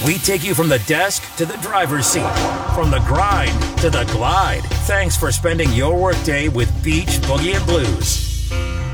We take you from the desk to the driver's seat, from the grind to the glide. Thanks for spending your workday with Beach Boogie and Blues.